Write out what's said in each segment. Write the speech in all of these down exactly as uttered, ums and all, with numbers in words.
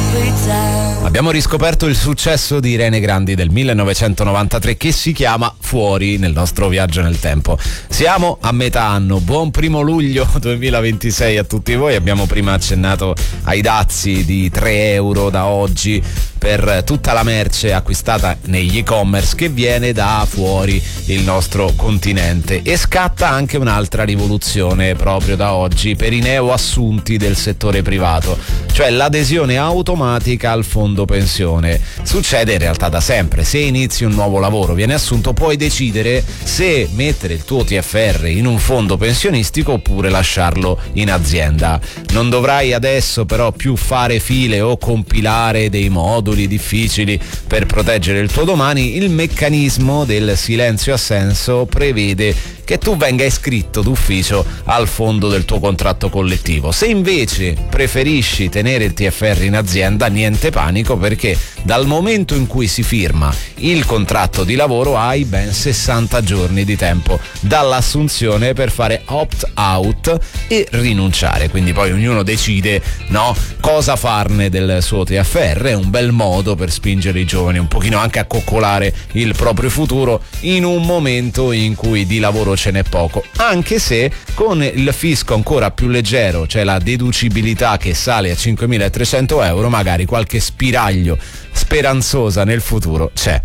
Abbiamo riscoperto il successo di Irene Grandi del millenovecentonovantatré che si chiama Fuori nel nostro viaggio nel tempo. Siamo a metà anno, buon primo luglio duemilaventisei a tutti voi. Abbiamo prima accennato ai dazi di tre euro da oggi per tutta la merce acquistata negli e-commerce che viene da fuori il nostro continente, e scatta anche un'altra rivoluzione proprio da oggi per i neoassunti del settore privato, cioè l'adesione automatica al fondo pensione. Succede in realtà da sempre: se inizi un nuovo lavoro, viene assunto, puoi decidere se mettere il tuo T F R in un fondo pensionistico oppure lasciarlo in azienda. Non dovrai adesso però più fare file o compilare dei moduli difficili per proteggere il tuo domani. Il meccanismo del silenzio assenso prevede che tu venga iscritto d'ufficio al fondo del tuo contratto collettivo. Se invece preferisci tenere il T F R in azienda, niente panico, perché dal momento in cui si firma il contratto di lavoro hai ben sessanta giorni di tempo dall'assunzione per fare opt-out e rinunciare. Quindi poi ognuno decide, no, cosa farne del suo T F R. È un bel modo per spingere i giovani un pochino anche a coccolare il proprio futuro in un momento in cui di lavoro ce n'è poco, anche se con il fisco ancora più leggero, cioè la deducibilità che sale a cinquemilatrecento euro, magari qualche spiraglio speranzosa nel futuro c'è.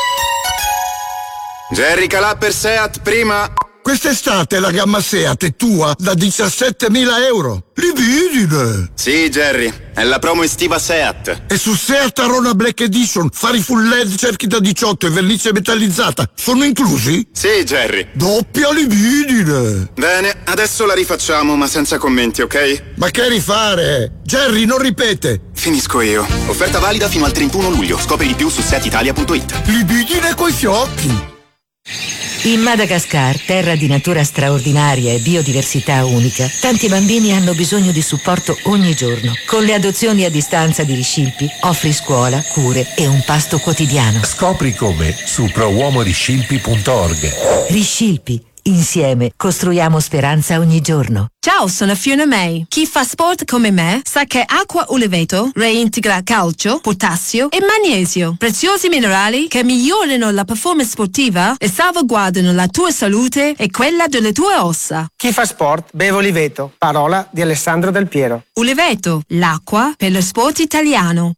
Jerry Calà per Seat prima. Quest'estate la gamma Seat è tua da diciassettemila euro. Libidine! Sì, Jerry, è la promo estiva Seat. E su Seat Arona Black Edition, fari full L E D, cerchi da diciotto e vernice metallizzata sono inclusi? Sì, Jerry. Doppia libidine! Bene, adesso la rifacciamo, ma senza commenti, ok? Ma che rifare? Jerry, non ripete! Finisco io. Offerta valida fino al trentuno luglio. Scopri di più su seat italia punto it. Libidine coi fiocchi! In Madagascar, terra di natura straordinaria e biodiversità unica, tanti bambini hanno bisogno di supporto ogni giorno. Con le adozioni a distanza di Riscilpi offri scuola, cure e un pasto quotidiano. Scopri come su pro uomo riscilpi punto org. Riscilpi. Insieme costruiamo speranza ogni giorno. Ciao, sono Fiona May. Chi fa sport come me sa che Acqua Uleveto reintegra calcio, potassio e magnesio, preziosi minerali che migliorano la performance sportiva e salvaguardano la tua salute e quella delle tue ossa. Chi fa sport beve Uleveto. Parola di Alessandro Del Piero. Uleveto, l'acqua per lo sport italiano.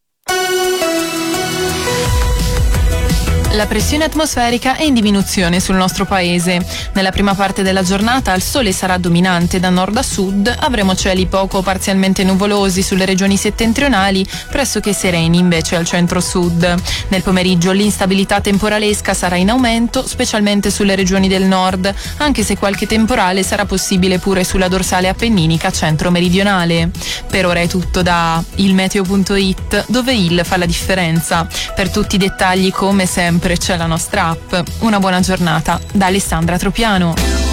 La pressione atmosferica è in diminuzione sul nostro paese. Nella prima parte della giornata il sole sarà dominante da nord a sud, avremo cieli poco o parzialmente nuvolosi sulle regioni settentrionali, pressoché sereni invece al centro-sud. Nel pomeriggio l'instabilità temporalesca sarà in aumento, specialmente sulle regioni del nord, anche se qualche temporale sarà possibile pure sulla dorsale appenninica centro-meridionale. Per ora è tutto da il meteo punto it, dove il fa la differenza. Per tutti i dettagli, come sempre, c'è la nostra app. Una buona giornata da Alessandra Tropiano.